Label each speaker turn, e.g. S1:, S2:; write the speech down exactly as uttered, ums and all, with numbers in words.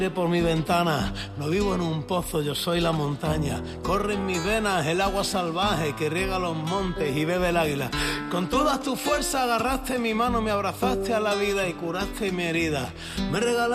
S1: Por mi ventana, no vivo en un pozo, yo soy la montaña. Corre en mis venas el agua salvaje que riega los montes y bebe el águila. Con todas tus fuerzas agarraste mi mano, me abrazaste a la vida y curaste mi herida. Me regalaste